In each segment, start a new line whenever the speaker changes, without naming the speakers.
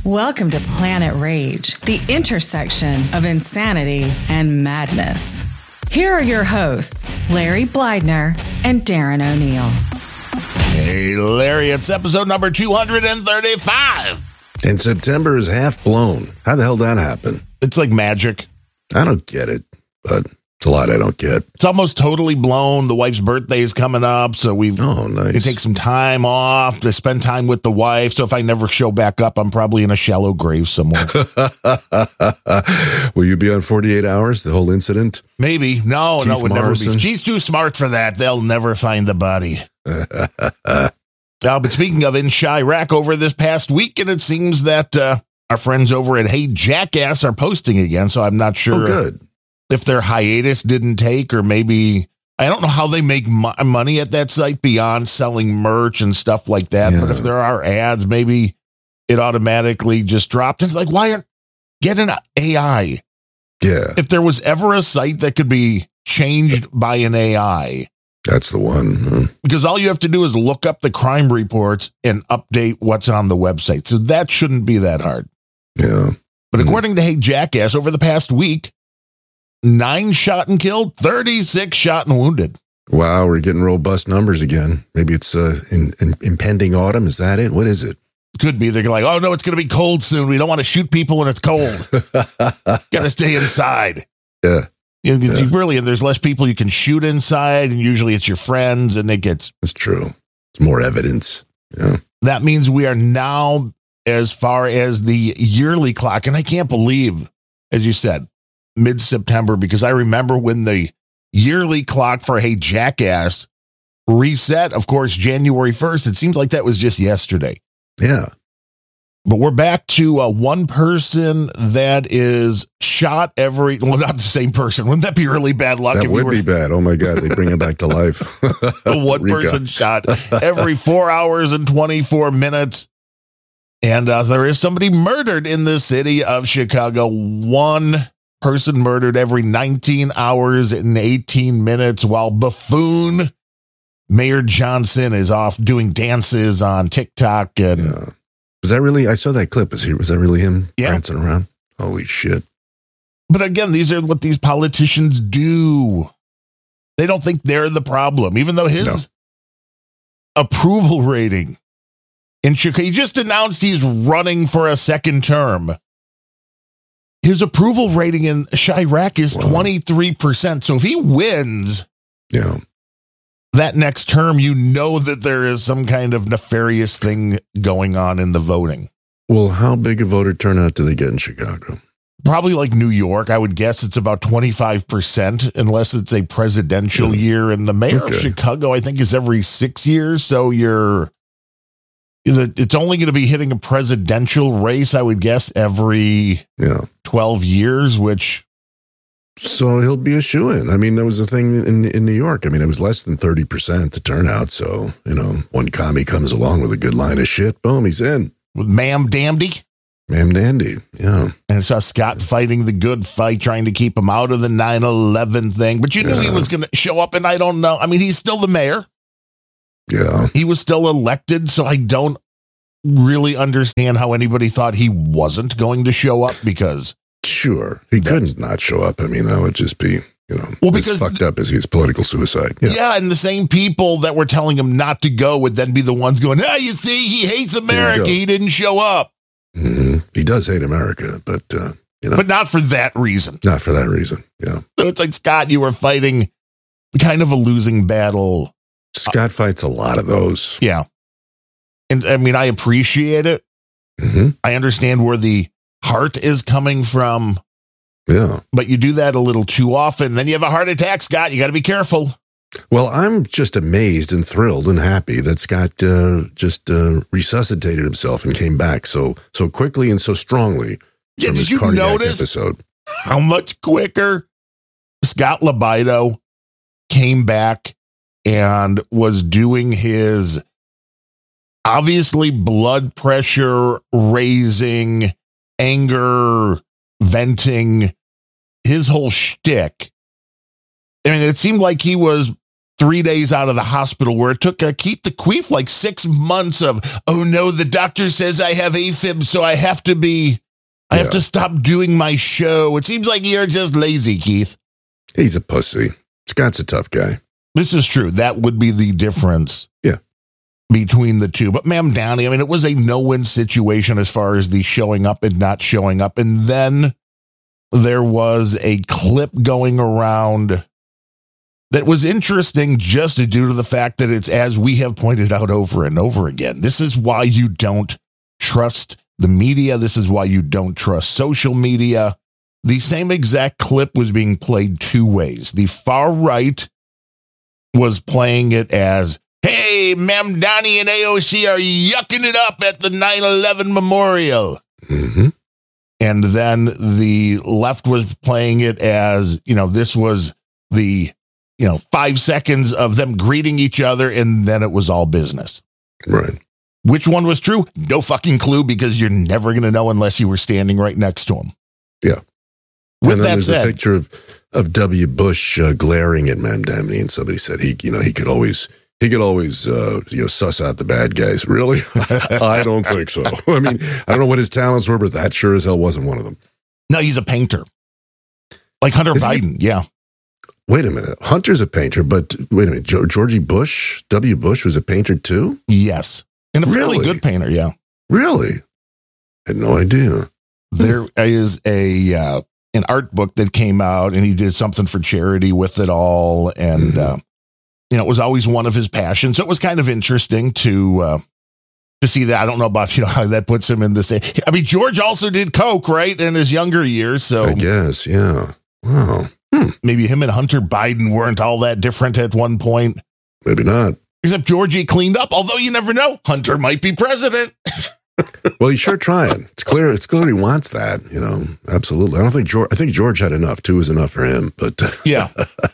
Welcome to Planet Rage, the intersection of insanity and madness. Here are your hosts, Larry Blydner and Darren O'Neill.
Hey, Larry, it's episode number 235.
And September is half blown. How the hell did that happen?
It's like magic.
I don't get it, but it's a lot I don't get.
It's almost totally blown. The wife's birthday is coming up, so we
nice.
take some time off to spend time with the wife. So if I never show back up, I'm probably in a shallow grave somewhere.
Will you be on 48 Hours, the whole incident?
Maybe. No,
Keith
it would
Morrison?
never be. She's too smart for that. They'll never find the body. But speaking of in Chirac over this past week, and it seems that our friends over at Hey Jackass are posting again, so I'm not sure
good.
if their hiatus didn't take, or maybe, I don't know how they make money at that site beyond selling merch and stuff like that.
Yeah.
But if there are ads, maybe it automatically just dropped. It's like, why aren't get an AI?
Yeah,
If there was ever a site that could be changed by an AI,
that's the one.
because all you have to do is look up the crime reports and update what's on the website. So that shouldn't be that hard.
Yeah.
But according to Hey Jackass, over the past week, 9 shot and killed, 36 shot and wounded.
Wow, we're getting robust numbers again. Maybe it's impending autumn. Is that it? What is it?
Could be. They're like, oh, no, it's going to be cold soon. We don't want to shoot people when it's cold. Got to stay inside.
Yeah.
There's less people you can shoot inside, and usually it's your friends, and
That's true. It's more evidence. Yeah.
that means we are now as far as the yearly clock. And I can't believe, as you said, mid-September, because I remember when the yearly clock for Hey Jackass reset, of course, January 1st. It seems like that was just yesterday.
Yeah.
But we're back to one person that is shot not the same person. Wouldn't that be really bad luck?
That would be bad. Oh, my God. They bring him back to life.
One person shot every 4 hours and 24 minutes. And there is somebody murdered in the city of Chicago. One person murdered every 19 hours and 18 minutes, while buffoon Mayor Johnson is off doing dances on TikTok. And
yeah. Was that really? I saw that clip. Was that really him prancing around? Holy shit.
But again, these are what these politicians do. They don't think they're the problem, even though his approval rating in Chicago, he just announced he's running for a second term. His approval rating in Chirac is 23%. So if he wins that next term, you know that there is some kind of nefarious thing going on in the voting.
Well, how big a voter turnout do they get in Chicago?
Probably like New York. I would guess it's about 25%, unless it's a presidential year. And the mayor of Chicago, I think, is every 6 years. So it's only going to be hitting a presidential race, I would guess, every 12 years, which...
So he'll be a shoo-in. I mean, that was the thing in New York. I mean, it was less than 30% the turnout. So, one commie comes along with a good line of shit. Boom, he's in.
With Ma'am Dandy.
Ma'am Dandy, yeah.
And I saw Scott fighting the good fight, trying to keep him out of the 9/11 thing. But you knew he was going to show up, and I don't know. I mean, he's still the mayor.
Yeah.
He was still elected, so I don't really understand how anybody thought he wasn't going to show up, because...
Sure. He couldn't not show up. I mean, that would just be, as fucked up as his political suicide.
Yeah, and the same people that were telling him not to go would then be the ones going, you see, he hates America. He didn't show up.
Mm-hmm. He does hate America, but,
But not for that reason.
Not for that reason, yeah.
So it's like, Scott, you were fighting kind of a losing battle.
Scott fights a lot of those.
Yeah. And, I mean, I appreciate it.
Mm-hmm.
I understand where the heart is coming from.
Yeah.
But you do that a little too often, then you have a heart attack, Scott. You got to be careful.
Well, I'm just amazed and thrilled and happy that Scott just resuscitated himself and came back so quickly and so strongly.
Yeah,
from
did
his
you
cardiac
notice
episode.
How much quicker Scott Libido came back and was doing his obviously blood pressure raising, anger venting, his whole shtick. I mean, it seemed like he was 3 days out of the hospital, where it took Keith the Queef like 6 months of, oh no, the doctor says I have AFib, so I have to stop doing my show. It seems like you're just lazy, Keith.
He's a pussy. Scott's a tough guy.
This is true. That would be the difference.
Yeah.
Between the two. But Mamdani, I mean, it was a no-win situation as far as the showing up and not showing up. And then there was a clip going around that was interesting just due to the fact that it's, as we have pointed out over and over again, this is why you don't trust the media. This is why you don't trust social media. The same exact clip was being played two ways. The far right was playing it as, hey, Mamdani and AOC are yucking it up at the 9/11 memorial.
Mm-hmm.
And then the left was playing it as, this was the 5 seconds of them greeting each other, and then it was all business.
Right.
Which one was true? No fucking clue, because you're never going to know unless you were standing right next to him.
Yeah.
With
and then
that
there's
said,
a picture of W. Bush glaring at Mamdani, and somebody said he could always suss out the bad guys. Really? I don't think so. I mean, I don't know what his talents were, but that sure as hell wasn't one of them.
No, he's a painter. Like Hunter Biden, yeah.
Wait a minute. Hunter's a painter, but wait a minute. Georgie Bush, W. Bush was a painter too?
Yes. And a fairly good painter, yeah.
Really? I had no idea.
There is an art book that came out, and he did something for charity with it all. And, it was always one of his passions. So it was kind of interesting to see that. I don't know about, how that puts him in the same. I mean, George also did coke, right? In his younger years. So
I guess, yeah. Wow.
Maybe him and Hunter Biden weren't all that different at one point.
Maybe not.
Except Georgie cleaned up, although you never know. Hunter might be president.
Well, he's sure trying. It's clear he wants that, absolutely. I think George had enough. 2 was enough for him, but
yeah,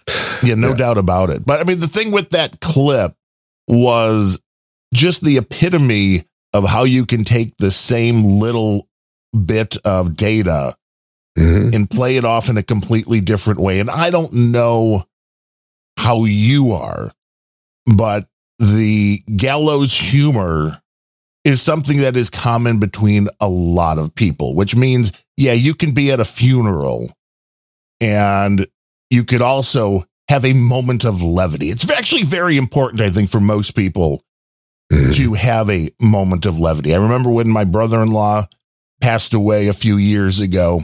no doubt about it. But I mean, the thing with that clip was just the epitome of how you can take the same little bit of data and play it off in a completely different way. And I don't know how you are, but the gallows humor is something that is common between a lot of people, which means, yeah, you can be at a funeral and you could also have a moment of levity. It's actually very important, I think, for most people to have a moment of levity. I remember when my brother-in-law passed away a few years ago,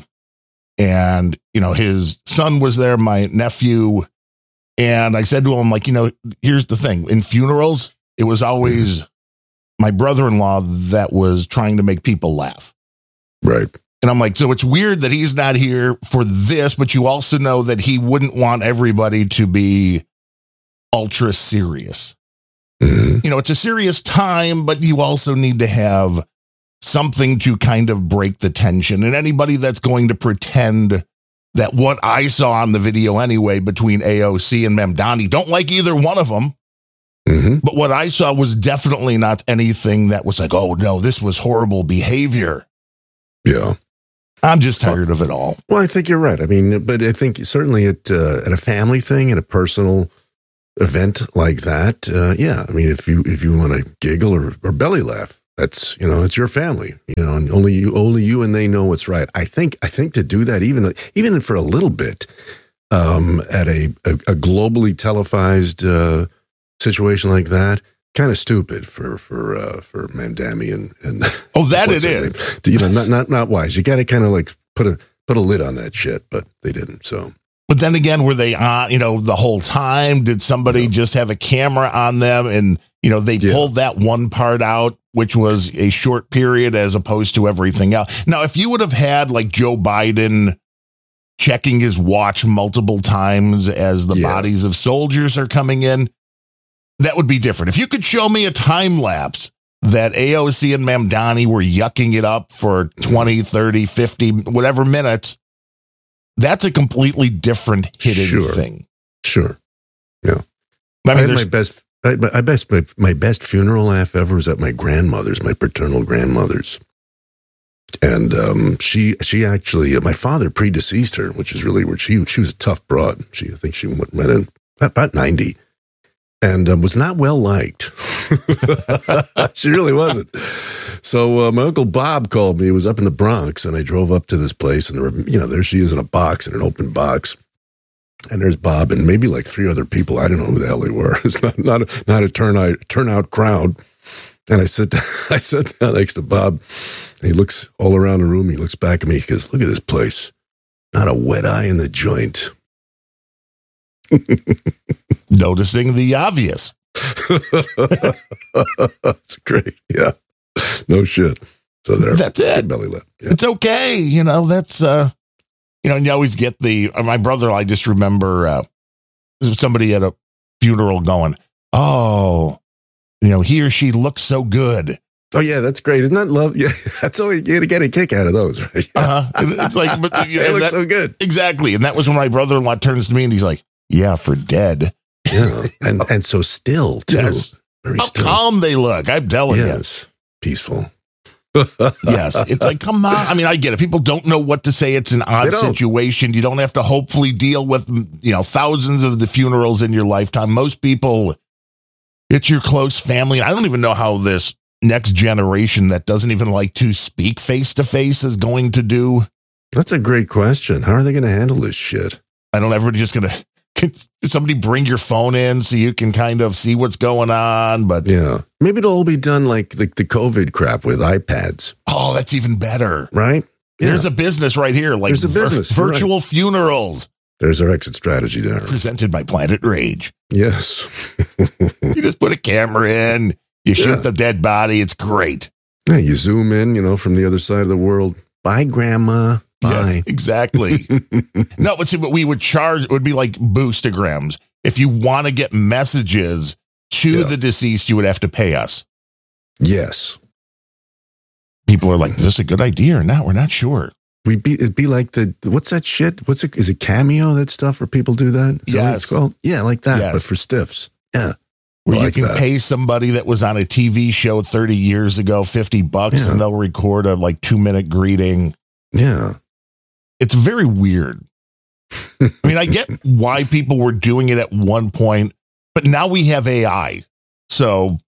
and, his son was there, my nephew, and I said to him, like, here's the thing. In funerals, it was always my brother-in-law that was trying to make people laugh.
Right.
And I'm like, so it's weird that he's not here for this, but you also know that he wouldn't want everybody to be ultra serious. It's a serious time, but you also need to have something to kind of break the tension. And anybody that's going to pretend that what I saw on the video anyway between AOC and Mamdani, don't like either one of them. But what I saw was definitely not anything that was like, oh, no, this was horrible behavior.
Yeah.
I'm just tired of it all.
Well, I think you're right. I mean, but I think certainly at a family thing, at a personal event like that, yeah. I mean, if you want to giggle or belly laugh, that's, it's your family, and only you and they know what's right. I think to do that, even for a little bit, at a globally televised situation like that, kind of stupid for Mamdani and
oh, that it is.
Not wise. You got to kind of like put a lid on that shit, but they didn't. So,
but then again, were they on? The whole time? Did somebody just have a camera on them and they pulled that one part out, which was a short period as opposed to everything else? Now, if you would have had like Joe Biden checking his watch multiple times as the bodies of soldiers are coming in, that would be different. If you could show me a time lapse that AOC and Mamdani were yucking it up for 20, 30, 50, whatever minutes, that's a completely different hidden thing.
Sure. Yeah.
I mean,
my best funeral laugh ever was at my grandmother's, my paternal grandmother's. And she actually, my father predeceased her, which is really weird. She was a tough broad. I think she went in about 90. and was not well liked. She really wasn't. So my Uncle Bob called me. He was up in the Bronx, and I drove up to this place, and there she is in a box, in an open box. And there's Bob and maybe like 3 other people. I don't know who the hell they were. It's not a turnout crowd. And I sit down next to Bob, and he looks all around the room. He looks back at me. He goes, "Look at this place. Not a wet eye in the joint."
Noticing the obvious.
That's great. Yeah. No shit. So
that's it.
Belly laugh. Yeah.
It's okay. That's, and you always get my brother, I just remember somebody at a funeral going, "Oh, he or she looks so good."
Oh yeah, that's great. Isn't that love? Yeah, that's all you get a kick out of those, right?
It's like, but
they look so good.
Exactly. And that was when my brother-in-law turns to me and he's like, "Yeah, for dead."
Yeah. And so still too.
Yes.
Very
How
still.
calm they look. I'm telling you.
Yes. Peaceful.
Yes. It's like, come on. I mean, I get it. People don't know what to say. It's an odd situation. You don't have to hopefully deal with, thousands of the funerals in your lifetime. Most people, it's your close family. I don't even know how this next generation that doesn't even like to speak face to face is going to do.
That's a great question. How are they going to handle this shit?
I don't know. Everybody's just going to, somebody bring your phone in so you can kind of see what's going on. But
yeah, maybe it'll all be done like the COVID crap with iPads.
Oh, that's even better.
Right? Yeah.
There's a business right here. Like,
there's a business.
Virtual funerals.
There's our exit strategy there.
Presented by Planet Rage.
Yes.
You just put a camera in, you shoot the dead body. It's great.
Yeah, you zoom in, from the other side of the world. Bye, Grandma. Bye.
Yeah, exactly. No, but see, what we would charge, it would be like boostograms. If you want to get messages to the deceased, you would have to pay us.
Yes.
People are like, is this a good idea or not? We're not sure.
It'd be like what's that shit? Is it Cameo, that stuff where people do that? Is that what it's called? Yeah, like that, but for stiffs. Yeah.
Where you can pay somebody that was on a TV show 30 years ago, $50, and they'll record a 2-minute greeting.
Yeah.
It's very weird. I mean, I get why people were doing it at one point, but now we have AI. So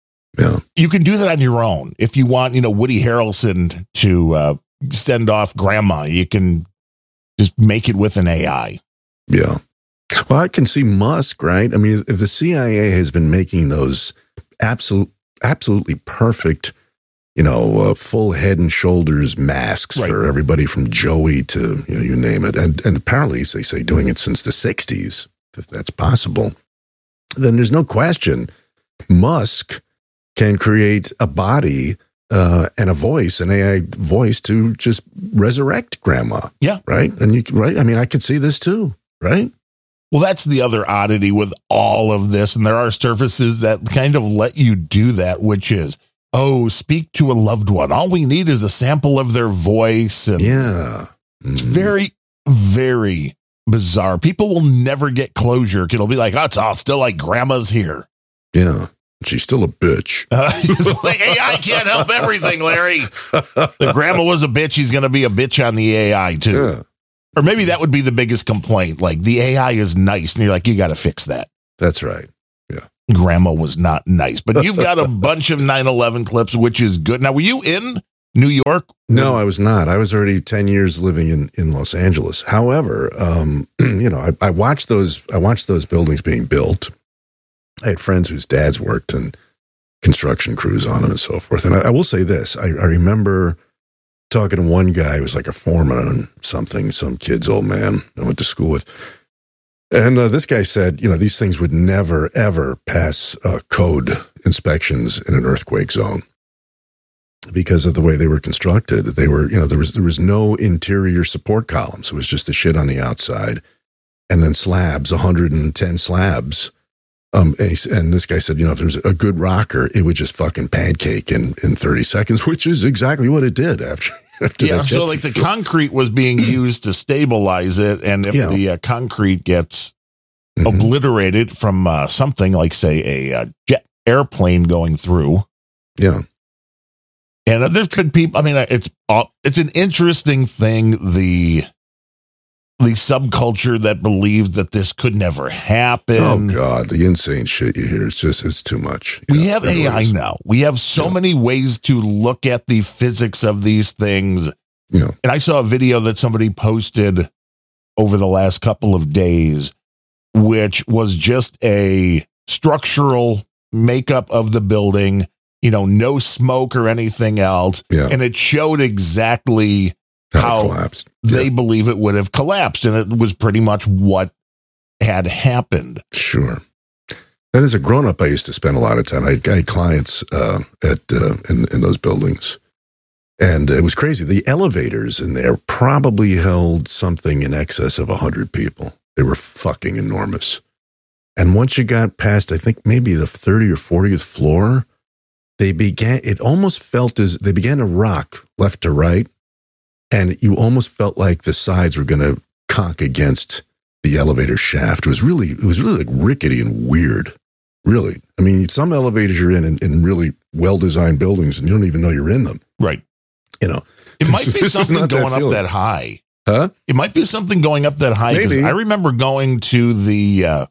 you can do that on your own. If you want, Woody Harrelson to send off grandma, you can just make it with an AI.
Yeah. Well, I can see Musk, right? I mean, if the CIA has been making those absolutely perfect, full head and shoulders masks for everybody from Joey to, you name it. And apparently, they say doing it since the 60s, if that's possible. Then there's no question Musk can create a body and a voice, an AI voice to just resurrect grandma.
Yeah.
Right. And I mean, I could see this too. Right.
Well, that's the other oddity with all of this. And there are services that kind of let you do that, which is, speak to a loved one. All we need is a sample of their voice. And it's very, very bizarre. People will never get closure. It'll be like, it's all still like grandma's here.
Yeah. She's still a bitch.
AI can't help everything, Larry. The grandma was a bitch. He's going to be a bitch on the AI too.
Yeah.
Or maybe that would be the biggest complaint. Like, the AI is nice. And you're like, you got to fix that.
That's right. Yeah.
Grandma was not nice. But you've got a bunch of 9/11 clips, which is good. Now, were you in New York?
No, I was not. I was already 10 years living in Los Angeles. However, I watched those buildings being built. I had friends whose dads worked in construction crews on them and so forth. And I will say this. I remember talking to one guy who was like a foreman on something, some kid's old man I went to school with. And this guy said, these things would never, ever pass code inspections in an earthquake zone because of the way they were constructed. They were, there was no interior support columns. It was just the shit on the outside. And then slabs, 110 slabs. And this guy said, if there's a good rocker, it would just fucking pancake in 30 seconds, which is exactly what it did after that.
So like the concrete was being used to stabilize it. And if the concrete gets obliterated from something like, say, a jet airplane going through.
Yeah.
And there's been people, I mean, it's an interesting thing. the subculture that believes that this could never happen.
Oh God, the insane shit you hear, it's too much.
We have AI now. We have so many ways to look at the physics of these things.
Yeah.
And I saw a video that somebody posted over the last couple of days, which was just a structural makeup of the building, no smoke or anything else.
Yeah.
And it showed exactly how
it collapsed.
They believe it would have collapsed. And it was pretty much what had happened.
Sure. And as a grown-up, I used to spend a lot of time. I had clients in those buildings. And it was crazy. The elevators in there probably held something in excess of 100 people. They were fucking enormous. And once you got past, I think maybe the 30th or 40th floor, it almost felt as they began to rock left to right. And you almost felt like the sides were going to conk against the elevator shaft. It was really like rickety and weird. Really. I mean, some elevators you're in really well-designed buildings and you don't even know you're in them.
Right.
It
might be something going up that high.
Huh?
It might be something going up that high.
Maybe.
I remember going to the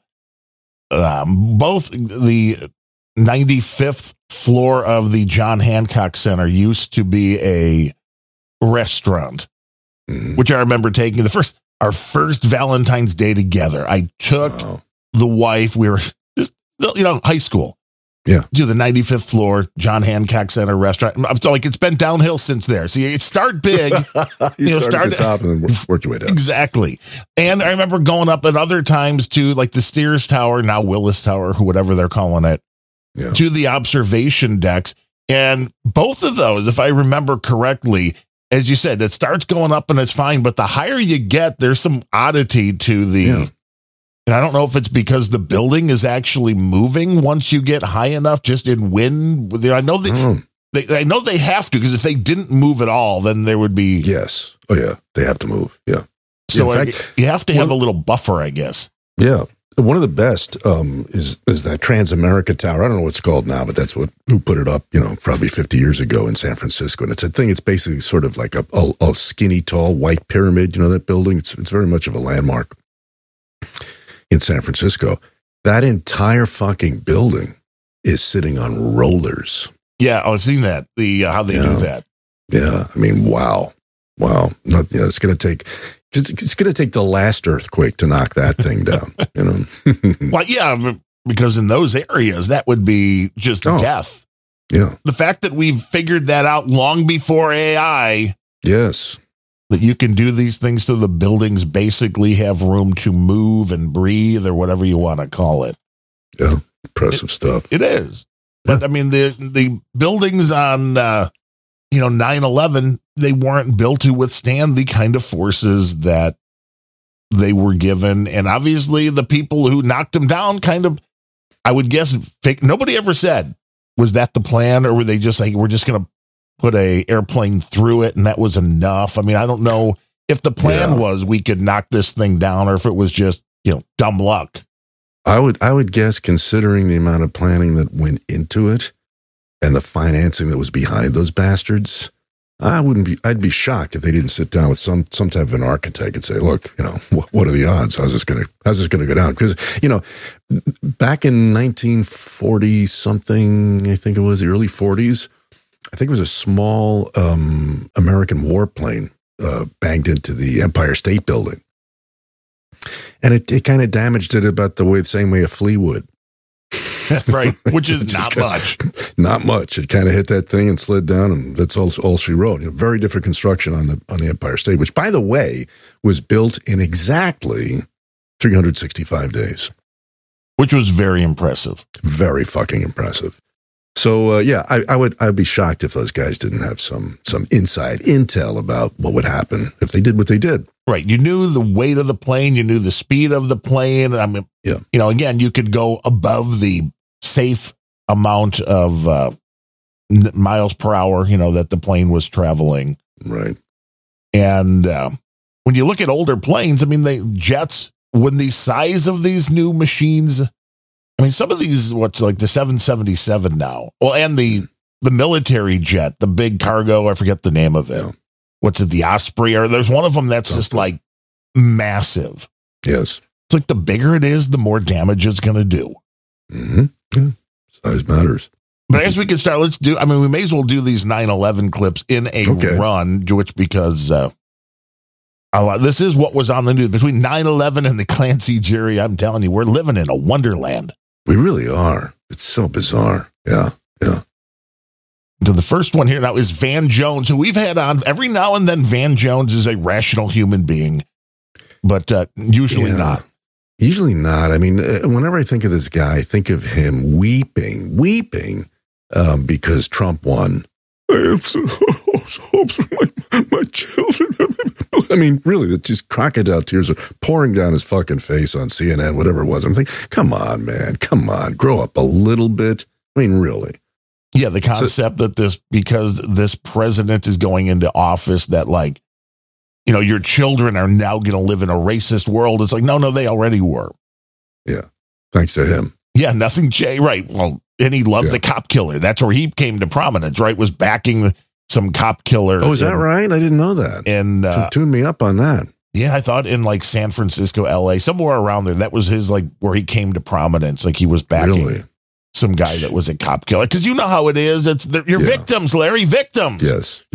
both the 95th floor of the John Hancock Center used to be a restaurant, which I remember taking our first Valentine's Day together. I took the wife. We were just, high school.
Yeah.
To the 95th floor, John Hancock Center restaurant. I'm like, it's been downhill since there. So you start big.
you start at the top and then work your way down.
Exactly. And I remember going up at other times to like the Steers Tower, now Willis Tower, whatever they're calling it, to the observation decks. And both of those, if I remember correctly, as you said, it starts going up and it's fine. But the higher you get, there's some oddity to the... Yeah. And I don't know if it's because the building is actually moving once you get high enough, just in wind. I know I know they have to, because if they didn't move at all, then there would be.
Yes. Oh yeah, they have to move. Yeah.
So in fact, you have to have a little buffer, I guess.
Yeah. One of the best is that Transamerica Tower. I don't know what it's called now, but that's who put it up. Probably 50 years ago in San Francisco. And it's a thing. It's basically sort of like a skinny, tall white pyramid. That building. It's very much of a landmark in San Francisco. That entire fucking building is sitting on rollers.
Yeah, I've seen that. How they do that.
Yeah, I mean, wow. It's going to take the last earthquake to knock that thing down.
Well, yeah, because in those areas that would be just death.
Yeah,
the fact that we've figured that out long before AI.
Yes.
That you can do these things so the buildings basically have room to move and breathe, or whatever you want to call it.
Yeah, impressive stuff.
It is. But I mean, the buildings on 9/11, they weren't built to withstand the kind of forces that they were given, and obviously the people who knocked them down I would guess, nobody ever said, was that the plan, or were they just like, we're just going to put a airplane through it and that was enough? I mean, I don't know if the plan was we could knock this thing down, or if it was just, dumb luck.
I would guess, considering the amount of planning that went into it and the financing that was behind those bastards, I'd be shocked if they didn't sit down with some type of an architect and say, look, what are the odds? How's this going to go down? Because, back in 1940 something, I think it was the early 40s, I think it was a small American warplane banged into the Empire State Building. And it kind of damaged it about the same way a flea would.
Right, which is not much.
Not much. It kind of hit that thing and slid down, and that's all she wrote. Very different construction on the Empire State, which, by the way, was built in exactly 365 days.
Which was very impressive.
Very fucking impressive. So I'd be shocked if those guys didn't have some inside intel about what would happen if they did what they did.
Right. You knew the weight of the plane. You knew the speed of the plane. I mean, again, you could go above the safe amount of miles per hour, that the plane was traveling.
Right.
And when you look at older planes, I mean, jets, when the size of these new machines, I mean, some of these, what's like the 777 now, well, and the military jet, the big cargo, I forget the name of it.
Yeah.
What's it, the Osprey? Or there's one of them that's just like massive.
Yes.
It's like the bigger it is, the more damage it's going to do.
Mm-hmm. Yeah. Size matters.
But as we can start, we may as well do these 9/11 clips in a run, because this is what was on the news. Between 9/11 and the Clancy jury, I'm telling you, we're living in a wonderland.
We really are. It's so bizarre. Yeah.
So the first one here now is Van Jones, who we've had on every now and then. Van Jones is a rational human being, but usually not.
Usually not. I mean, whenever I think of this guy, I think of him weeping because Trump won. I have some hopes for my children. I mean, really, it's just crocodile tears are pouring down his fucking face on CNN, whatever it was. I'm thinking, come on, man. Come on. Grow up a little bit. I mean, really.
Yeah, the concept that because this president is going into office, that your children are now going to live in a racist world. It's like, no, they already were.
Yeah. Thanks to him.
Yeah, nothing changed. Right. Well, and he loved the cop killer. That's where he came to prominence, right? Was backing some cop killer.
Oh, is that right? I didn't know that.
And
tune me up on that.
Yeah, I thought in San Francisco, LA, somewhere around there, that was his where he came to prominence. He was backing some guy that was a cop killer. Because you know how it is. You're victims, Larry, victims.
Yes.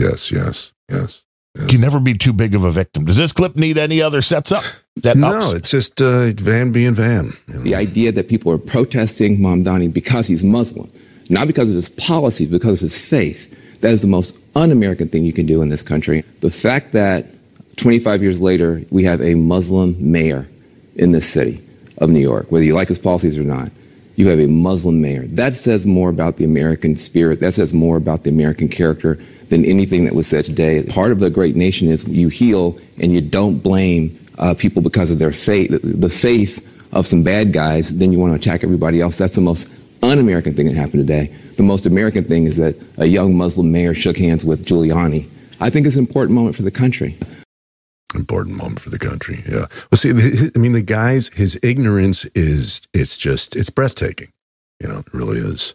You can never be too big of a victim. Does this clip need any other sets up?
No, it's just Van being Van.
The idea that people are protesting Mamdani because he's Muslim, not because of his policies, because of his faith, that is the most un-American thing you can do in this country. The fact that 25 years later, we have a Muslim mayor in this city of New York, whether you like his policies or not, you have a Muslim mayor. That says more about the American spirit. That says more about the American character than anything that was said today. Part of the great nation is you heal and you don't blame people because of their faith, the faith of some bad guys. Then you want to attack everybody else. That's the most un-American thing that happened today. The most American thing is that a young Muslim mayor shook hands with Giuliani. I think it's an important moment for the country.
Important moment for the country. Yeah. Well, see, the guy's, his ignorance it's breathtaking. It really is.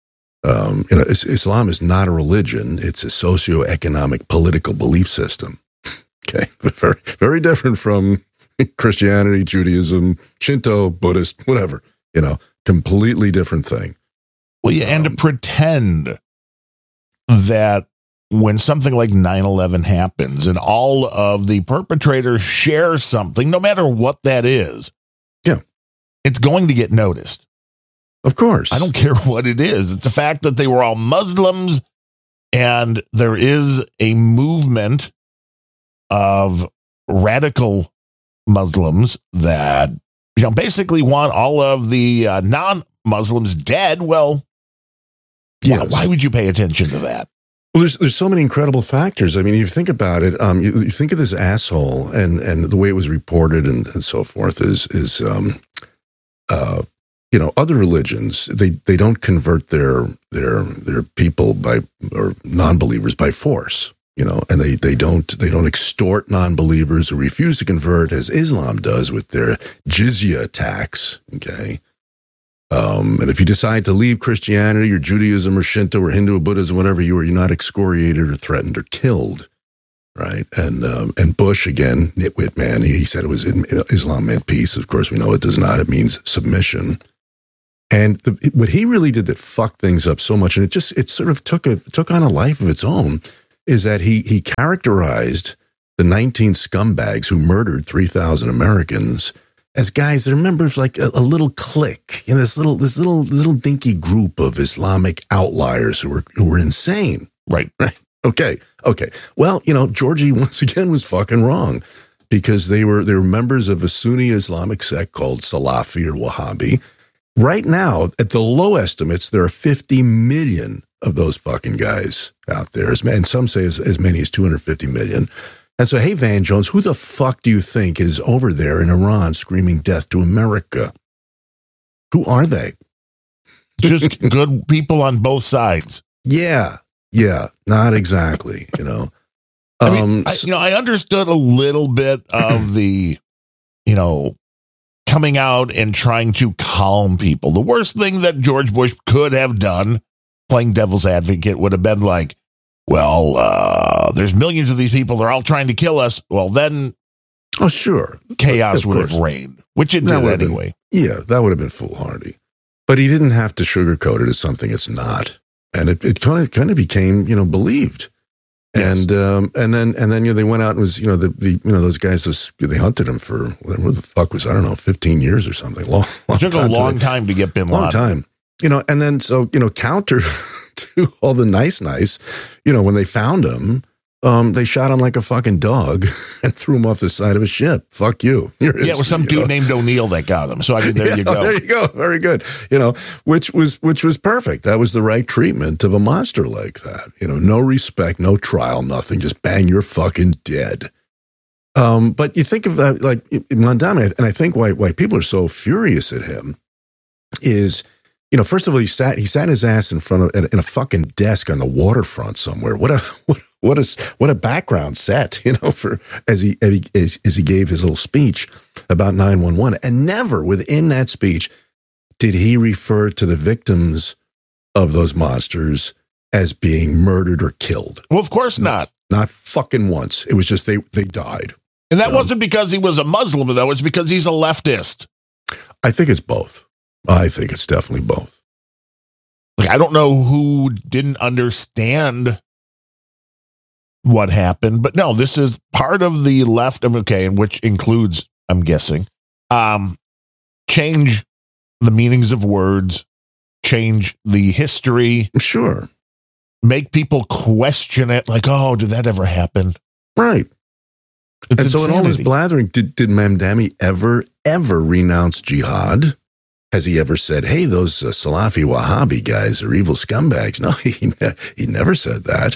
Islam is not a religion. It's a socioeconomic political belief system. Okay. Very, very different from Christianity, Judaism, Shinto, Buddhist, whatever, completely different thing.
Well, yeah. And to pretend that when something like 9/11 happens and all of the perpetrators share something, no matter what that is, it's going to get noticed.
Of course.
I don't care what it is. It's the fact that they were all Muslims, and there is a movement of radical Muslims that basically want all of the non-Muslims dead. Well, why would you pay attention to that?
Well, there's so many incredible factors. I mean, you think about it, you think of this asshole and the way it was reported and so forth is other religions, they don't convert their people or non-believers by force, and they don't extort non-believers who refuse to convert as Islam does with their jizya tax. Okay. And if you decide to leave Christianity or Judaism or Shinto or Hindu or Buddhism, whatever you're not excoriated or threatened or killed, right? And Bush, again, nitwit man, he said it was Islam meant peace. Of course, we know it does not. It means submission. And what he really did that fucked things up so much, and it sort of took on a life of its own, is that he characterized the 19 scumbags who murdered 3,000 Americans as guys that are members like a little clique, this little dinky group of Islamic outliers who were insane.
Right.
Okay. Well, Georgie once again was fucking wrong because they were members of a Sunni Islamic sect called Salafi or Wahhabi. Right now, at the low estimates, there are 50 million of those fucking guys out there, and some say as many as 250 million. And so, hey, Van Jones, who the fuck do you think is over there in Iran screaming death to America? Who are they?
Just good people on both sides.
Yeah, not exactly,
I understood a little bit of the, coming out and trying to calm people. The worst thing that George Bush could have done, playing devil's advocate, would have been like, well, there's millions of these people. They're all trying to kill us. Well, then
Oh, sure.
chaos would have reigned, which it did anyway.
That would have been foolhardy. But he didn't have to sugarcoat it as something it's not. And it kind of became, believed. Yes. And then they went out and was, those guys, they hunted him for whatever the fuck was, I don't know, 15 years or something.
It took a long time to get bin Laden.
Long time. And then so, counter to all the nice, when they found him, they shot him like a fucking dog and threw him off the side of a ship. Fuck you.
It was some dude named O'Neill that got him. So I mean, there you go.
There you go. Very good. Which was perfect. That was the right treatment of a monster like that. No respect, no trial, nothing. Just bang, you're fucking dead. But you think of that, like Mondani, and I think why people are so furious at him is, first of all, he sat his ass in a fucking desk on the waterfront somewhere. What a background set, for as he gave his little speech about 9/11, and never within that speech did he refer to the victims of those monsters as being murdered or killed.
Well, of course not.
Not fucking once. It was just they died.
And that wasn't because he was a Muslim, though. It's because he's a leftist.
I think it's both. I think it's definitely both.
Like, I don't know who didn't understand what happened, but no, this is part of the left, which includes, I'm guessing, change the meanings of words, change the history.
Sure.
Make people question it, like, oh, did that ever happen?
Right.
It's
and so
insanity.
in all this blathering, did Mamdani ever renounce jihad? Has he ever said, hey, those Salafi Wahhabi guys are evil scumbags? No, he never said that.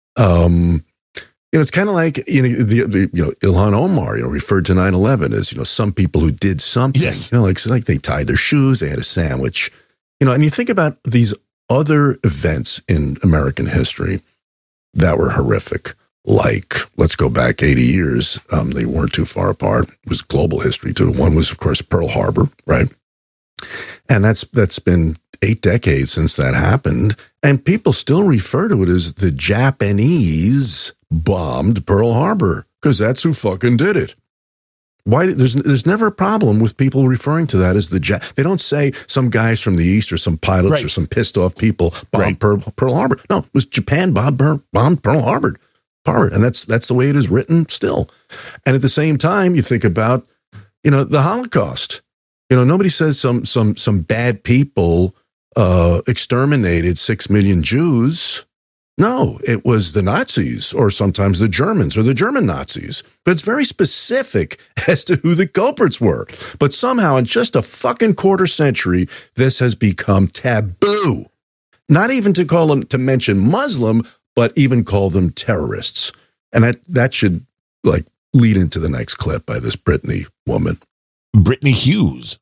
It's kind of like, Ilhan Omar, referred to 9/11 as, some people who did something.
Yes.
Like they tied their shoes, they had a sandwich, and you think about these other events in American history that were horrific. Like, let's go back 80 years. They weren't too far apart. It was global history too. One was, of course, Pearl Harbor, right? And that's been 8 decades since that happened. And people still refer to it as the Japanese bombed Pearl Harbor because that's who fucking did it. Why? There's never a problem with people referring to that as they don't say some guys from the East or some pilots or some pissed off people bombed Pearl Harbor. No, it was Japan bombed Pearl Harbor. And that's the way it is written still. And at the same time, you think about, the Holocaust. Nobody says some bad people exterminated 6 million Jews. No, it was the Nazis or sometimes the Germans or the German Nazis. But it's very specific as to who the culprits were. But somehow in just a fucking quarter century, this has become taboo. Not even to mention Muslim, but even call them terrorists. And that should lead into the next clip by this Brittany woman.
Brittany Hughes.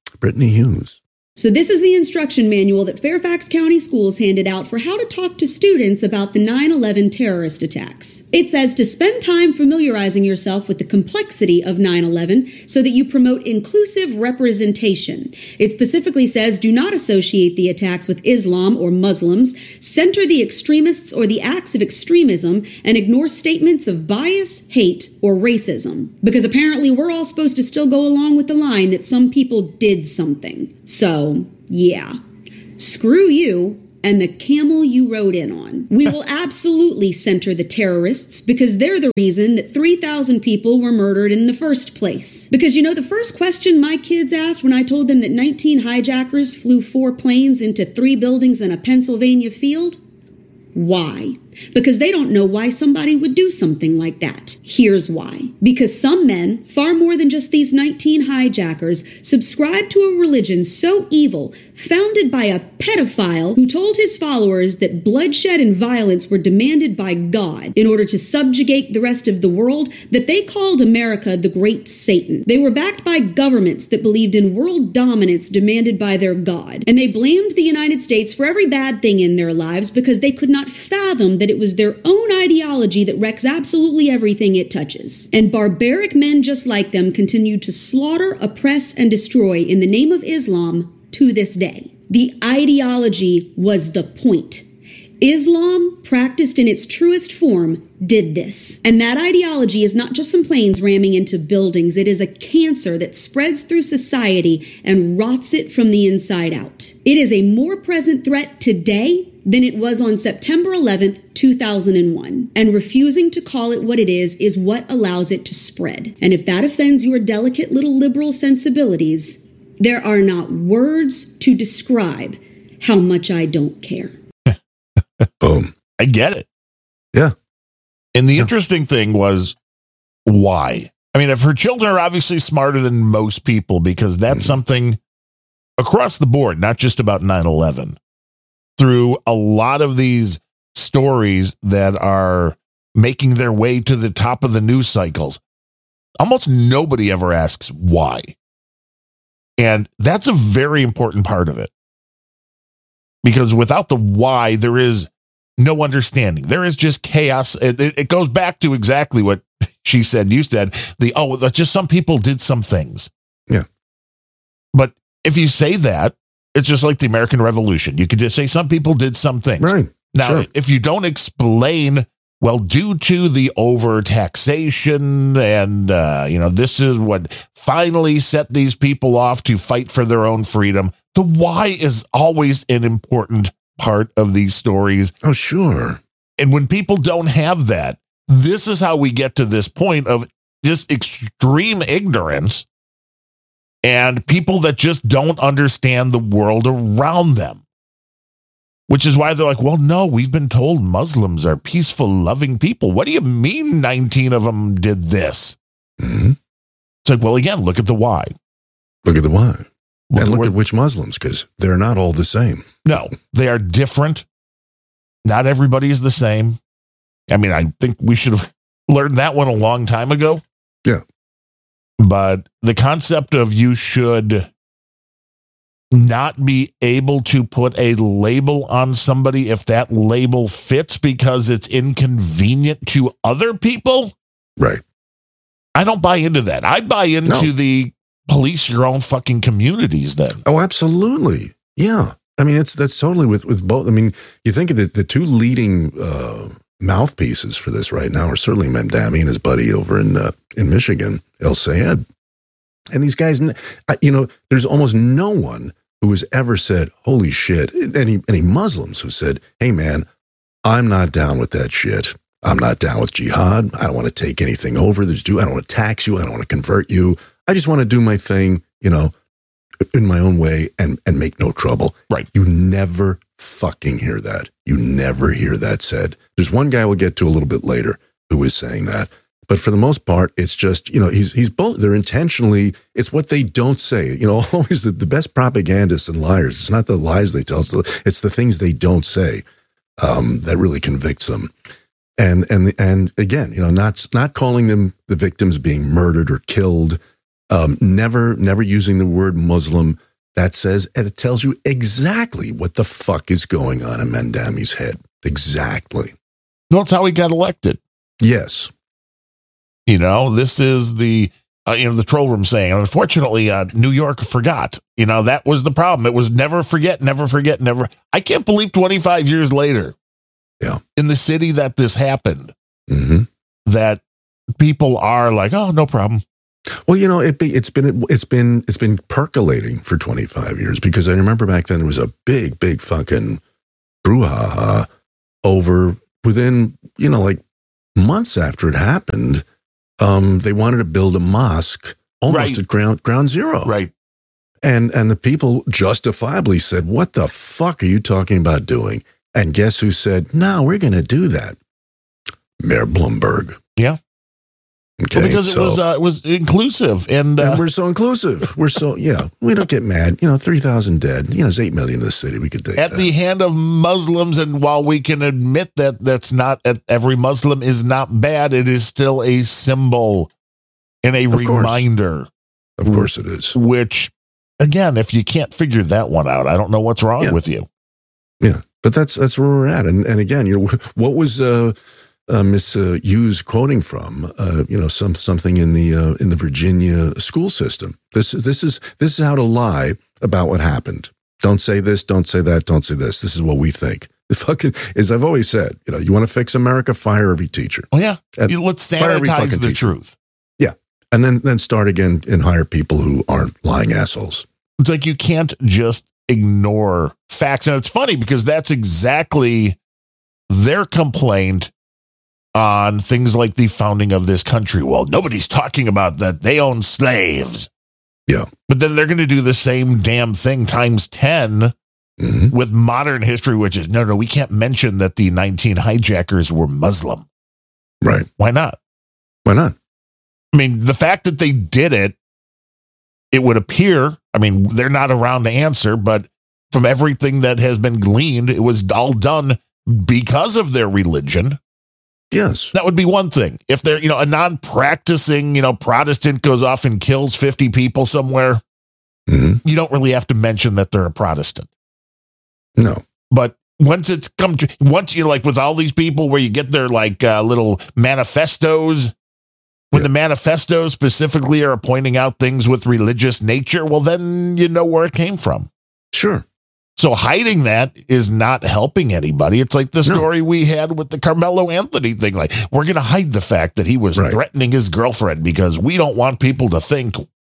So this is the instruction manual that Fairfax County Schools handed out for how to talk to students about the 9/11 terrorist attacks. It says to spend time familiarizing yourself with the complexity of 9/11 so that you promote inclusive representation. It specifically says do not associate the attacks with Islam or Muslims, center the extremists or the acts of extremism, and ignore statements of bias, hate, or racism. Because apparently we're all supposed to still go along with the line that some people did something. So, yeah, screw you and the camel you rode in on. We will absolutely center the terrorists because they're the reason that 3,000 people were murdered in the first place. Because the first question my kids asked when I told them that 19 hijackers flew 4 planes into 3 buildings in a Pennsylvania field? Why? Because they don't know why somebody would do something like that. Here's why. Because some men, far more than just these 19 hijackers, subscribe to a religion so evil, founded by a pedophile who told his followers that bloodshed and violence were demanded by God in order to subjugate the rest of the world, that they called America the Great Satan. They were backed by governments that believed in world dominance demanded by their God. And they blamed the United States for every bad thing in their lives because they could not fathom that it was their own ideology that wrecks absolutely everything it touches. And barbaric men just like them continue to slaughter, oppress, and destroy in the name of Islam to this day. The ideology was the point. Islam, practiced in its truest form, did this. And that ideology is not just some planes ramming into buildings. It is a cancer that spreads through society and rots it from the inside out. It is a more present threat today than it was on September 11th, 2001. And refusing to call it what it is what allows it to spread. And if that offends your delicate little liberal sensibilities, there are not words to describe how much I don't care.
Boom.
I get it.
Yeah.
And the interesting thing was, why? I mean, if her children are obviously smarter than most people, because that's something across the board, not just about 9/11, through a lot of these stories that are making their way to the top of the news cycles, almost nobody ever asks why. And that's a very important part of it. Because without the why, there is no understanding. There is just chaos. It goes back to exactly what she said, you said, just some people did some things.
Yeah.
But if you say that, it's just like the American Revolution. You could just say some people did some things.
Right.
Now,
Sure.
if you don't explain, well, due to the overtaxation and, this is what finally set these people off to fight for their own freedom. The why is always an important part of these stories.
Oh, sure.
And when people don't have that, this is how we get to this point of just extreme ignorance and people that just don't understand the world around them. Which is why they're like, well, no, we've been told Muslims are peaceful, loving people. What do you mean 19 of them did this?
Mm-hmm.
It's like, well, again, look at the why.
Look at the why. And look
where-
at which Muslims, because they're not all the same.
No, they are different. Not everybody is the same. I mean, I think we should have learned that one a long time ago.
Yeah.
But the concept of you should not be able to put a label on somebody if that label fits because it's inconvenient to other people.
Right.
I don't buy into that. I buy into
No.
the police your own fucking communities then.
Oh, absolutely. Yeah. I mean, that's totally with both. I mean, you think of the two leading mouthpieces for this right now are certainly Mamdani and his buddy over in Michigan, El Sayed. And these guys, there's almost no one who has ever said, holy shit, any Muslims who said, hey, man, I'm not down with that shit. I'm not down with jihad. I don't want to take anything over. I don't want to tax you. I don't want to convert you. I just want to do my thing, in my own way and make no trouble.
Right.
You never fucking hear that. You never hear that said. There's one guy we'll get to a little bit later who is saying that. But for the most part, it's just, he's both. They're intentionally, it's what they don't say. Always the best propagandists and liars. It's not the lies they tell. It's the things they don't say that really convicts them. And again, not calling them the victims being murdered or killed. Never using the word Muslim. That says, and it tells you exactly what the fuck is going on in Mamdani's head. Exactly.
That's how he got elected.
Yes.
This is the troll room saying, unfortunately, New York forgot. That was the problem. It was never forget, never forget, never. I can't believe 25 years later, in the city that this happened, that people are like, oh, no problem.
Well, it's been percolating for 25 years because I remember back then there was a big fucking brouhaha over within, months after it happened. They wanted to build a mosque almost at ground zero.
Right.
And the people justifiably said, what the fuck are you talking about doing? And guess who said, no, we're going to do that? Mayor Bloomberg.
Yeah.
Okay,
well, because it was inclusive. And
we're so inclusive. We don't get mad. 3,000 dead. There's 8 million in the city. We could take
at
that.
the hand of Muslims. And while we can admit that that's not every Muslim is not bad, it is still a symbol and a reminder.
Of course it is.
Which, again, if you can't figure that one out, I don't know what's wrong with you.
Yeah, but that's where we're at. And again, what was Miss Hughes quoting from? Something in the Virginia school system. This is how to lie about what happened. Don't say this. Don't say that. Don't say this. This is what we think. fucking, as I've always said, you want to fix America, fire every teacher.
Oh, yeah. Let's sanitize the truth.
Yeah. And then start again and hire people who aren't lying assholes.
It's like you can't just ignore facts. And it's funny because that's exactly their complaint on things like the founding of this country. Well, nobody's talking about that. They own slaves.
Yeah.
But then they're going to do the same damn thing times 10 with modern history, which is, no, we can't mention that the 19 hijackers were Muslim.
Right.
Why not?
Why not?
I mean, the fact that they did it, it would appear, I mean, they're not around to answer, but from everything that has been gleaned, it was all done because of their religion.
Yes.
That would be one thing. If they're, a non-practicing, Protestant goes off and kills 50 people somewhere, you don't really have to mention that they're a Protestant.
No.
But once you like with all these people where you get their like little manifestos, when the manifestos specifically are pointing out things with religious nature, well, then you know where it came from.
Sure.
So hiding that is not helping anybody. It's like the story we had with the Carmelo Anthony thing. Like, we're going to hide the fact that he was threatening his girlfriend because we don't want people to think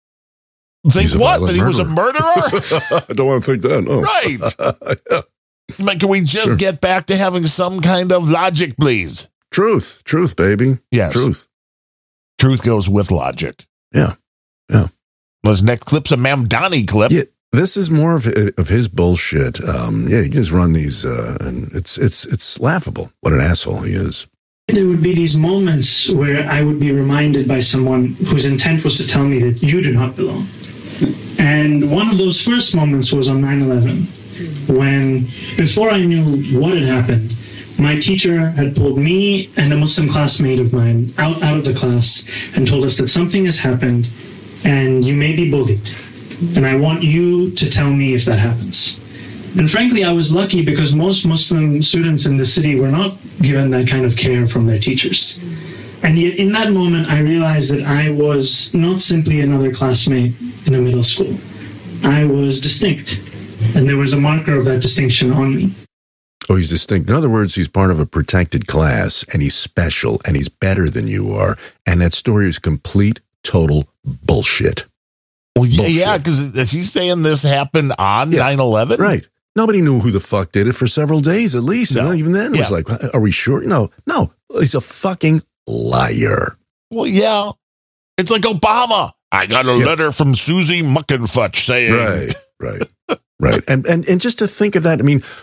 what? That he was a murderer?
I don't want to think that. No.
Right.
Yeah.
Like, can we just get back to having some kind of logic, please?
Truth, baby.
Yes. Truth goes with logic.
Yeah.
Those next clip's a Mamdani clip.
Yeah. This is more of his bullshit. You just run these, and it's laughable. What an asshole he is.
There would be these moments where I would be reminded by someone whose intent was to tell me that you do not belong. And one of those first moments was on 9/11, when, before I knew what had happened, my teacher had pulled me and a Muslim classmate of mine out of the class and told us that something has happened and you may be bullied. And I want you to tell me if that happens. And frankly, I was lucky because most Muslim students in the city were not given that kind of care from their teachers. And yet in that moment, I realized that I was not simply another classmate in a middle school. I was distinct. And there was a marker of that distinction on me.
Oh, he's distinct. In other words, he's part of a protected class, and he's special, and he's better than you are. And that story is complete, total bullshit.
Well, yeah, because is he saying this happened on 9/11?
Right. Nobody knew who the fuck did it for several days at least.
No.
And even then, it was like, are we sure? No. He's a fucking liar.
Well, yeah. It's like Obama. I got a letter from Susie Muckenfutch saying.
Right. And just to think of that, I mean,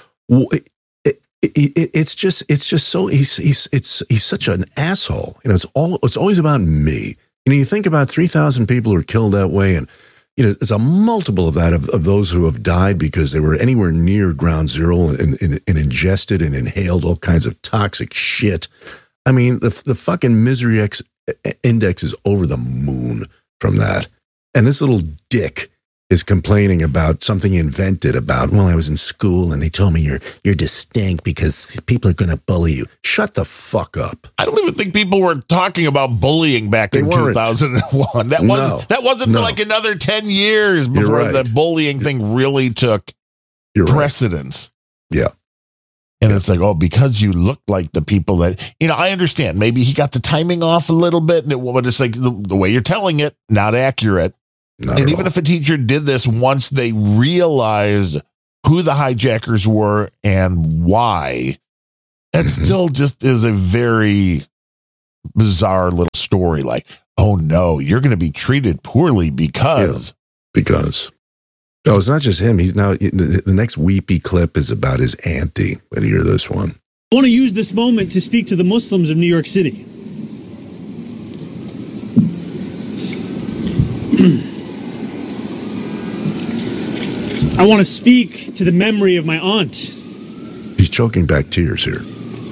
it's just so he's such an asshole. It's always about me. You think about 3,000 people who are killed that way, and it's a multiple of that of those who have died because they were anywhere near ground zero and ingested and inhaled all kinds of toxic shit. I mean, the fucking misery index is over the moon from that. And this little dick is complaining about something he invented about, well, I was in school and they told me you're distinct because people are going to bully you. Shut the fuck up.
I don't even think people were talking about bullying back in 2001. That wasn't for like another 10 years before the bullying thing really took precedence.
Yeah.
And it's like, because you look like the people that, I understand. Maybe he got the timing off a little bit, but it's like the way you're telling it, not accurate. And even if a teacher did this once they realized who the hijackers were and why, that still just is a very bizarre little story. Like, oh no, you're going to be treated poorly because. Oh, it's not just him. He's now, the next weepy clip is about his auntie. Better hear this one.
I want to use this moment to speak to the Muslims of New York City. I want to speak to the memory of my aunt.
He's choking back tears here.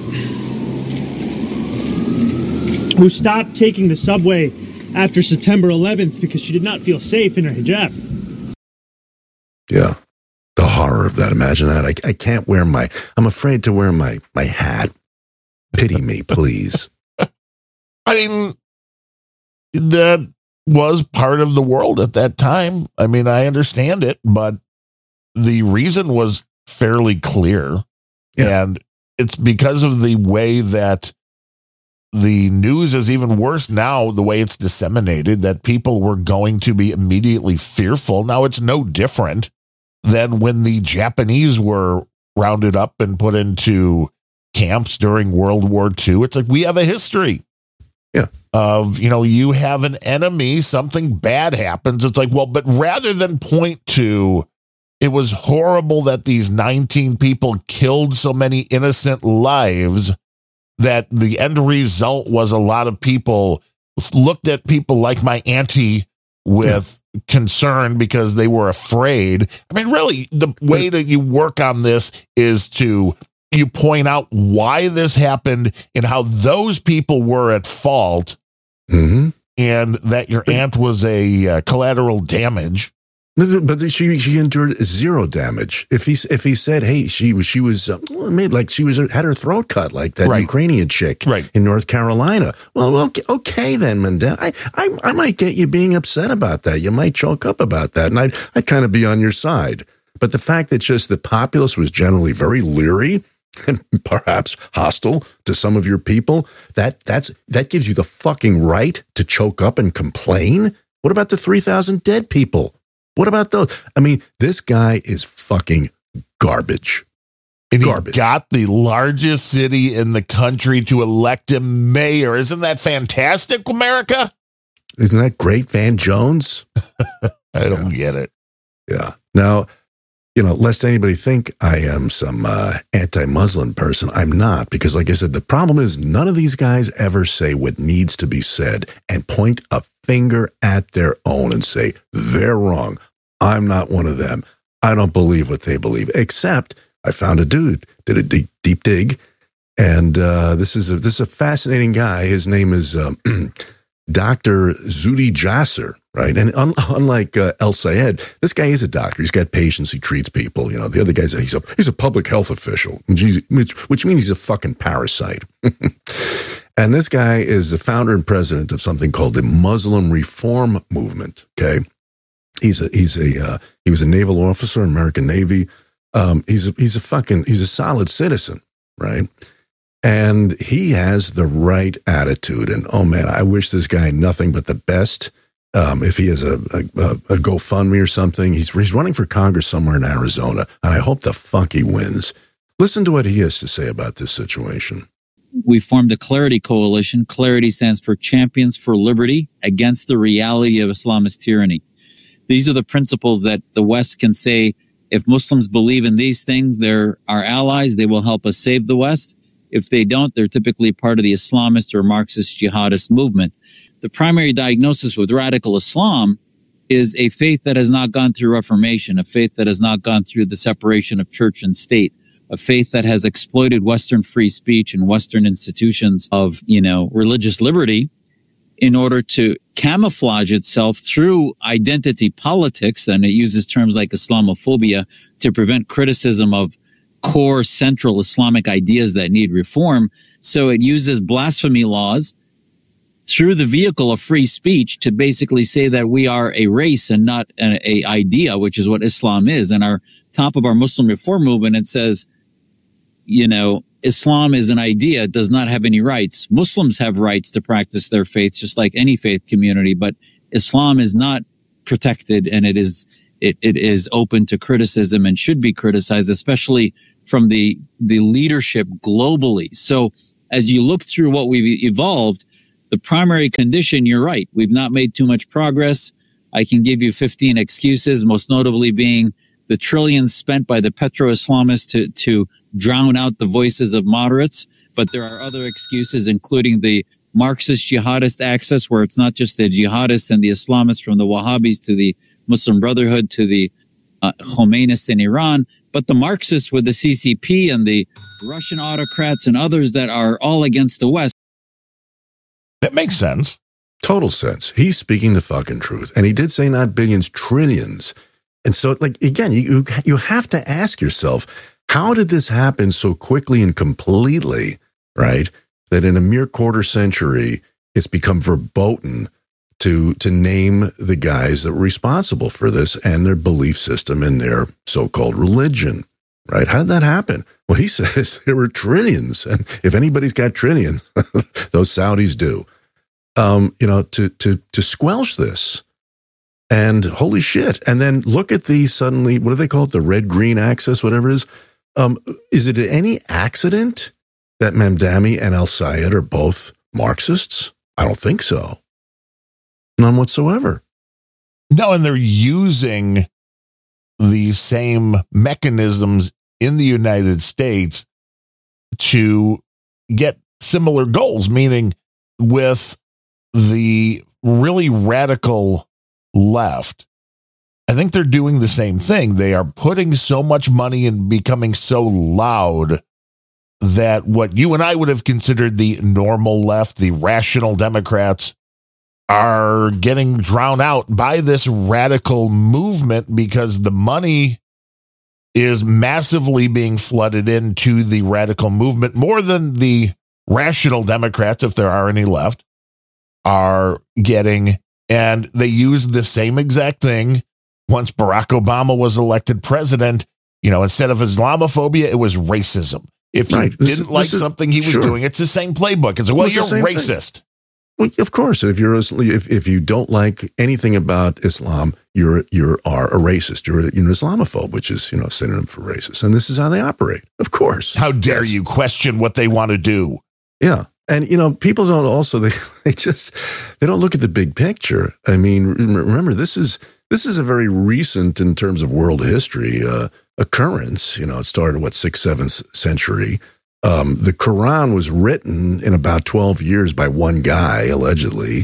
Who stopped taking the subway after September 11th because she did not feel safe in her hijab.
Yeah. The horror of that. Imagine that. I can't wear I'm afraid to wear my hat. Pity me, please.
I mean, that was part of the world at that time. I mean, I understand it, but the reason was fairly clear.
Yeah.
And it's because of the way that the news is even worse now, the way it's disseminated, that people were going to be immediately fearful. Now it's no different than when the Japanese were rounded up and put into camps during World War II. It's like, we have a history of, you have an enemy, something bad happens. It's like, well, but rather than point to, it was horrible that these 19 people killed so many innocent lives, that the end result was a lot of people looked at people like my auntie with concern because they were afraid. I mean, really, the way that you work on this is you point out why this happened and how those people were at fault, and that your aunt was a collateral damage.
But she endured zero damage. If he said, hey, she was made like she had her throat cut like that Ukrainian chick in North Carolina. Well, okay then, Mandel. I might get you being upset about that. You might choke up about that, and I'd kind of be on your side. But the fact that just the populace was generally very leery and perhaps hostile to some of your people, that gives you the fucking right to choke up and complain. What about the 3,000 dead people? What about those? I mean, this guy is fucking garbage.
And he got the largest city in the country to elect him mayor. Isn't that fantastic, America?
Isn't that great, Van Jones?
I don't get it.
Yeah. Now, lest anybody think I am some anti-Muslim person, I'm not. Because like I said, the problem is none of these guys ever say what needs to be said and point a finger at their own and say, they're wrong. I'm not one of them. I don't believe what they believe. Except I found a dude, did a deep dig. And this is a fascinating guy. His name is Dr. Zuhdi Jasser. Right. And unlike El Sayed, this guy is a doctor. He's got patients. He treats people. The other guy's he's a public health official, which means he's a fucking parasite. And this guy is the founder and president of something called the Muslim Reform Movement. Okay. He was a naval officer, American Navy. He's a solid citizen. Right. And he has the right attitude. And oh man, I wish this guy nothing but the best. If he has a GoFundMe or something, he's running for Congress somewhere in Arizona, and I hope the fuck he wins. Listen to what he has to say about this situation.
We formed a Clarity Coalition. Clarity stands for Champions for Liberty Against the Reality of Islamist Tyranny. These are the principles that the West can say, if Muslims believe in these things, they're our allies, they will help us save the West. If they don't, they're typically part of the Islamist or Marxist jihadist movement. The primary diagnosis with radical Islam is a faith that has not gone through Reformation, a faith that has not gone through the separation of church and state, a faith that has exploited Western free speech and Western institutions of, religious liberty in order to camouflage itself through identity politics. And it uses terms like Islamophobia to prevent criticism of core central Islamic ideas that need reform. So it uses blasphemy laws through the vehicle of free speech to basically say that we are a race and not an idea, which is what Islam is. And our top of our Muslim Reform Movement, it says, Islam is an idea, it does not have any rights. Muslims have rights to practice their faith, just like any faith community, but Islam is not protected, and it is open to criticism and should be criticized, especially from the leadership globally. So as you look through what we've evolved, the primary condition, you're right, we've not made too much progress. I can give you 15 excuses, most notably being the trillions spent by the petro-Islamists to drown out the voices of moderates. But there are other excuses, including the Marxist jihadist axis, where it's not just the jihadists and the Islamists from the Wahhabis to the Muslim Brotherhood to the Khomeinists in Iran, but the Marxists with the CCP and the Russian autocrats and others that are all against the West.
That makes sense.
Total sense. He's speaking the fucking truth. And he did say not billions, trillions. And so, again, you have to ask yourself, how did this happen so quickly and completely, right, that in a mere quarter century, it's become verboten to name the guys that were responsible for this and their belief system and their so-called religion? right? How did that happen? Well, he says there were trillions. And if anybody's got trillions, those Saudis do, to squelch this. And holy shit. And then look at the suddenly, what do they call it? The red-green axis, whatever it is. Is it any accident that Mamdani and al-Sayed are both Marxists? I don't think so. None whatsoever.
No, and they're using the same mechanisms in the United States to get similar goals, meaning with the really radical left, I think they're doing the same thing. They are putting so much money and becoming so loud that what you and I would have considered the normal left, the rational Democrats, are getting drowned out by this radical movement because the money is massively being flooded into the radical movement more than the rational Democrats, if there are any left, are getting. And they used the same exact thing once Barack Obama was elected president. Instead of Islamophobia, it was racism. If you didn't like something he was doing, it's the same playbook. It's well, you're racist.
Well, of course, if you don't like anything about Islam, you are a racist. You're an Islamophobe, which is a synonym for racist. And this is how they operate. Of course.
How dare you question what they want to do?
Yeah. And, people don't also, they don't look at the big picture. I mean, remember, this is a very recent, in terms of world history, occurrence. It started, 6th, 7th century. The Quran was written in about 12 years by one guy, allegedly.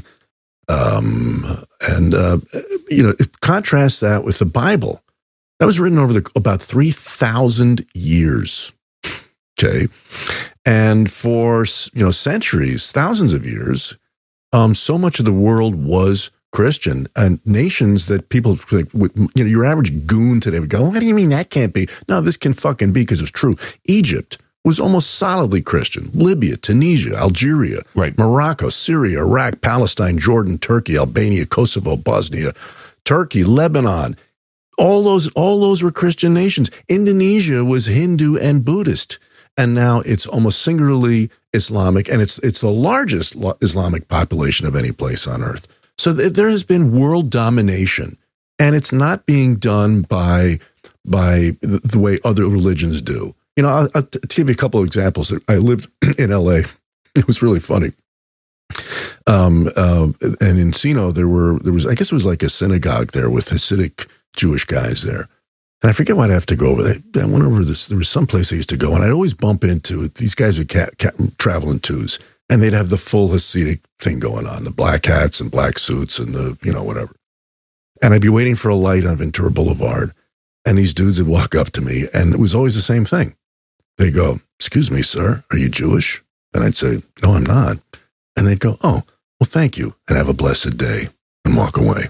Contrast that with the Bible. That was written over about 3,000 years. Okay. And for, centuries, thousands of years, so much of the world was Christian, and nations that people, your average goon today would go, what do you mean that can't be? No, this can fucking be, because it's true. Egypt was almost solidly Christian. Libya, Tunisia, Algeria, Morocco, Syria, Iraq, Palestine, Jordan, Turkey, Albania, Kosovo, Bosnia, Turkey, Lebanon. All those were Christian nations. Indonesia was Hindu and Buddhist. And now it's almost singularly Islamic, and it's the largest Islamic population of any place on earth. So there has been world domination, and it's not being done by the way other religions do. I'll give you a couple of examples. I lived in LA. It was really funny. And in Encino, there was, I guess it was like a synagogue there with Hasidic Jewish guys there. And I forget what I have to go over. I went over this. There was some place I used to go, and I'd always bump into these guys would travel in twos, and they'd have the full Hasidic thing going on, the black hats and black suits and the, whatever. And I'd be waiting for a light on Ventura Boulevard, and these dudes would walk up to me, and it was always the same thing. They go, "Excuse me, sir, are you Jewish?" And I'd say, "No, I'm not." And they'd go, "Oh, well, thank you, and have a blessed day," and walk away.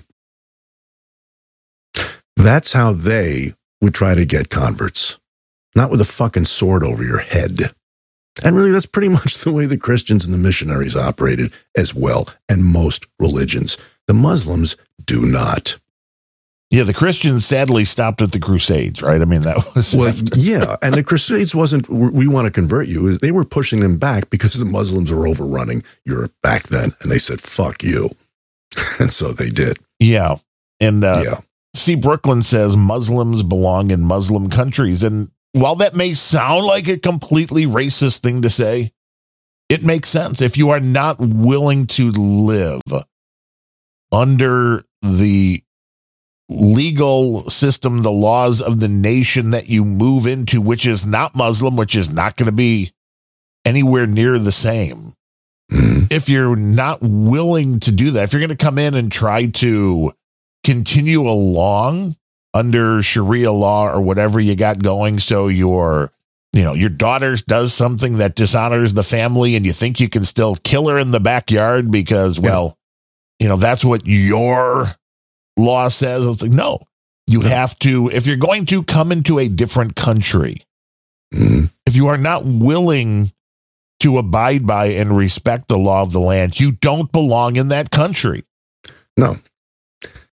That's how they would try to get converts, not with a fucking sword over your head. And really, that's pretty much the way the Christians and the missionaries operated as well, and most religions. The Muslims do not.
Yeah, the Christians sadly stopped at the Crusades, right? I mean, that was...
Well, yeah, and the Crusades wasn't, we want to convert you. They were pushing them back because the Muslims were overrunning Europe back then, and they said, fuck you. And so they did.
Yeah, and... See, Brooklyn says Muslims belong in Muslim countries. And while that may sound like a completely racist thing to say, it makes sense. If you are not willing to live under the legal system, the laws of the nation that you move into, which is not Muslim, which is not going to be anywhere near the same. If you're not willing to do that, if you're going to come in and try to continue along under Sharia law or whatever you got going, so your daughter does something that dishonors the family and you think you can still kill her in the backyard because, that's what your law says. It's like, no, you have to, if you're going to come into a different country, if you are not willing to abide by and respect the law of the land, you don't belong in that country.
No.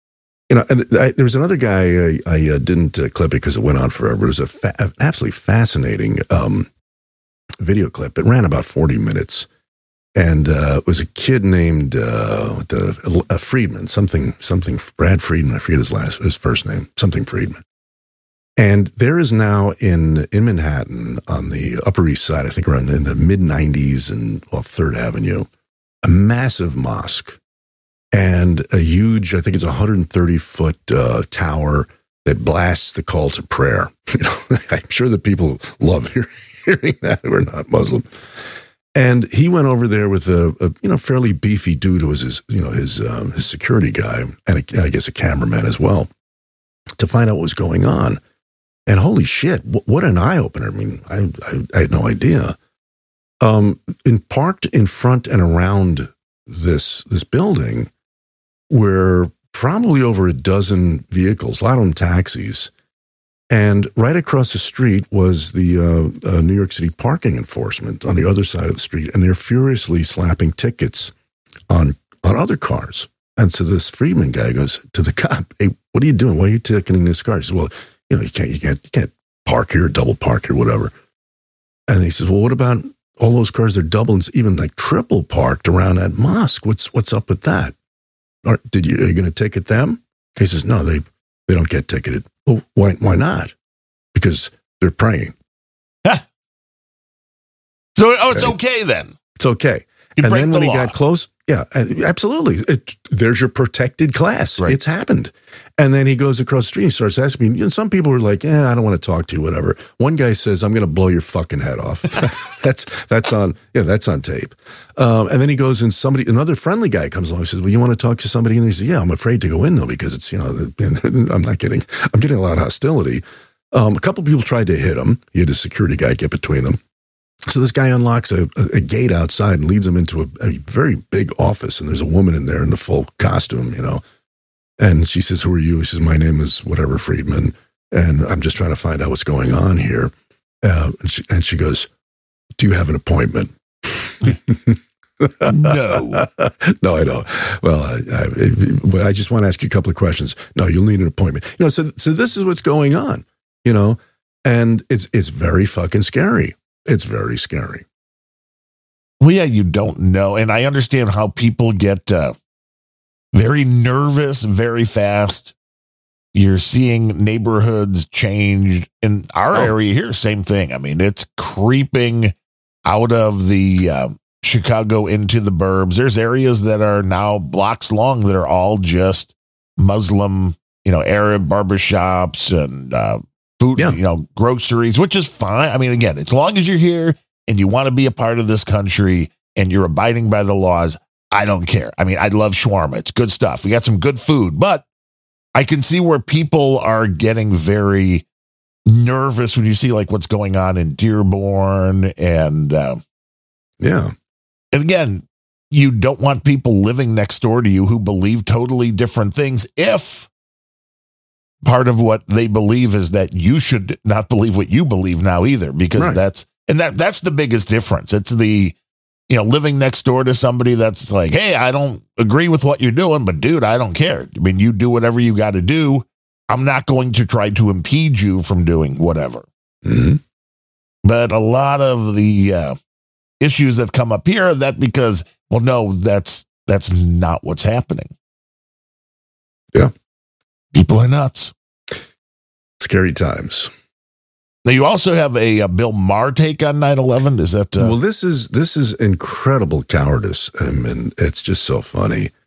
And there was another guy, I didn't clip it because it went on forever. It was an absolutely fascinating video clip. It ran about 40 minutes. And it was a kid named Friedman, something Brad Friedman. I forget his first name, something Friedman. And there is now in Manhattan on the Upper East Side, I think around in the mid 90s and off 3rd Avenue, a massive mosque and a huge, I think it's 130-foot tower that blasts the call to prayer. I'm sure that people love hearing that who are not Muslim. And he went over there with a fairly beefy dude who was his security guy and I guess a cameraman as well to find out what was going on. And holy shit, what an eye opener! I mean, I had no idea. Parked in front and around this building were probably over a dozen vehicles, a lot of them taxis. And right across the street was the New York City parking enforcement on the other side of the street. And they're furiously slapping tickets on other cars. And so this Friedman guy goes to the cop, "Hey, what are you doing? Why are you ticketing this car?" He says, "Well, you can't park here, double park here, whatever." And he says, "Well, what about all those cars? They're double and even like triple parked around that mosque. What's up with that? Are you going to ticket them?" He says, "No, they don't get ticketed." "Well, why not?" "Because they're praying."
So it's okay then.
It's okay. And then when he got close, yeah, absolutely. There's your protected class. Right. It's happened. And then he goes across the street and starts asking me. Some people are like, I don't want to talk to you, whatever. One guy says, "I'm going to blow your fucking head off." that's on tape. And then he goes and another friendly guy comes along and says, "Well, you want to talk to somebody?" And he says, "Yeah, I'm afraid to go in though, because it's, I'm not kidding. I'm getting a lot of hostility." A couple people tried to hit him. He had a security guy get between them. So this guy unlocks a gate outside and leads him into a very big office. And there's a woman in there in the full costume, And she says, "Who are you?" He says, "My name is whatever Friedman. And I'm just trying to find out what's going on here." And she goes, "Do you have an appointment?"
No.
No, I don't. Well, I just want to ask you a couple of questions. "No, you'll need an appointment." So this is what's going on, and it's very fucking scary. It's very scary.
Well, yeah, you don't know. And I understand how people get very nervous very fast. You're seeing neighborhoods change. In our area here, same thing. I mean, it's creeping out of the Chicago into the burbs. There's areas that are now blocks long that are all just Muslim, Arab barbershops and food, groceries, which is fine. I mean, again, as long as you're here and you want to be a part of this country and you're abiding by the laws, I don't care. I mean, I love shawarma. It's good stuff. We got some good food, but I can see where people are getting very nervous when you see like what's going on in Dearborn and and again, you don't want people living next door to you who believe totally different things if part of what they believe is that you should not believe what you believe now either, because that's the biggest difference. It's the, living next door to somebody that's like, "Hey, I don't agree with what you're doing, but dude, I don't care. I mean, you do whatever you got to do. I'm not going to try to impede you from doing whatever."
Mm-hmm.
But a lot of the issues that come up here are that because, well, no, that's not what's happening.
Yeah.
People are nuts.
Scary times.
Now, you also have a Bill Maher take on 9/11. Is that?
Well, this is incredible cowardice. I mean, it's just so funny.